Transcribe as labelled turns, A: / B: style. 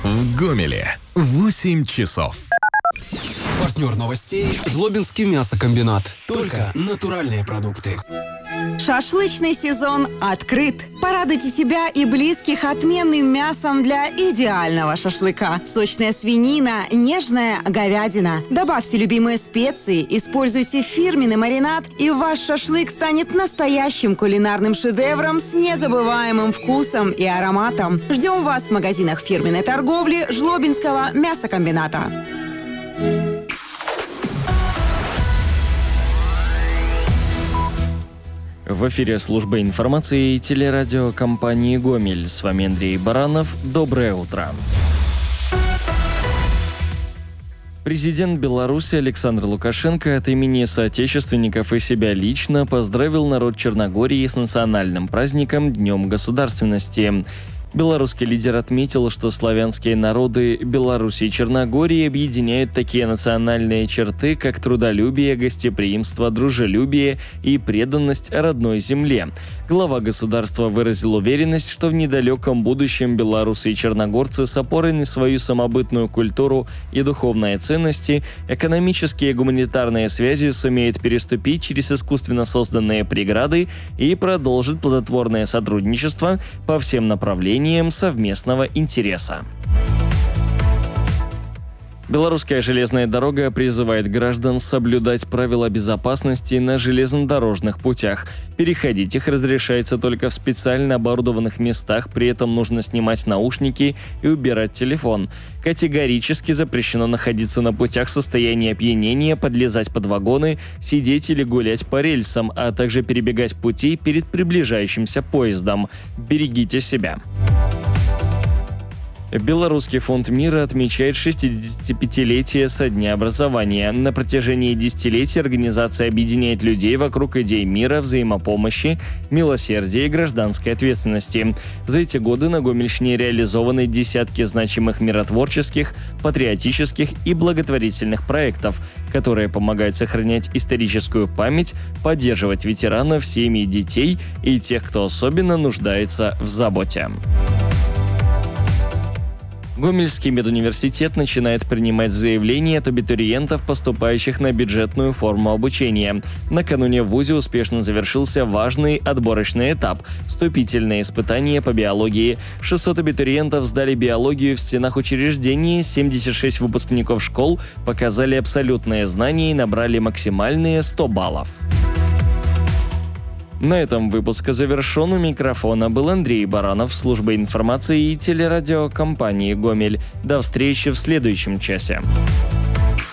A: В Гомеле 8 часов.
B: Партнер новостей – Жлобинский мясокомбинат. Только натуральные продукты.
C: Шашлычный сезон открыт. Порадуйте себя и близких отменным мясом для идеального шашлыка. Сочная свинина, нежная говядина. Добавьте любимые специи, используйте фирменный маринад, и ваш шашлык станет настоящим кулинарным шедевром с незабываемым вкусом и ароматом. Ждем вас в магазинах фирменной торговли Жлобинского мясокомбината.
D: В эфире служба информации и телерадиокомпании «Гомель». С вами Андрей Баранов. Доброе утро. Президент Беларуси Александр Лукашенко от имени соотечественников и себя лично поздравил народ Черногории с национальным праздником Днем государственности. Белорусский лидер отметил, что славянские народы Беларуси и Черногории объединяют такие национальные черты, как трудолюбие, гостеприимство, дружелюбие и преданность родной земле. Глава государства выразил уверенность, что в недалеком будущем белорусы и черногорцы с опорой на свою самобытную культуру и духовные ценности, экономические и гуманитарные связи сумеют переступить через искусственно созданные преграды и продолжить плодотворное сотрудничество по всем направлениям совместного интереса. Белорусская железная дорога призывает граждан соблюдать правила безопасности на железнодорожных путях. Переходить их разрешается только в специально оборудованных местах, при этом нужно снимать наушники и убирать телефон. Категорически запрещено находиться на путях в состоянии опьянения, подлезать под вагоны, сидеть или гулять по рельсам, а также перебегать пути перед приближающимся поездом. Берегите себя. Белорусский фонд мира отмечает 65-летие со дня образования. На протяжении десятилетий организация объединяет людей вокруг идей мира, взаимопомощи, милосердия и гражданской ответственности. За эти годы на Гомельщине реализованы десятки значимых миротворческих, патриотических и благотворительных проектов, которые помогают сохранять историческую память, поддерживать ветеранов, семьи детей и тех, кто особенно нуждается в заботе. Гомельский медуниверситет начинает принимать заявления от абитуриентов, поступающих на бюджетную форму обучения. Накануне в ВУЗе успешно завершился важный отборочный этап – вступительные испытания по биологии. 600 абитуриентов сдали биологию в стенах учреждений, 76 выпускников школ показали абсолютные знания и набрали максимальные 100 баллов. На этом выпуск завершен. У микрофона был Андрей Баранов, служба информации и телерадиокомпании «Гомель». До встречи в следующем часе.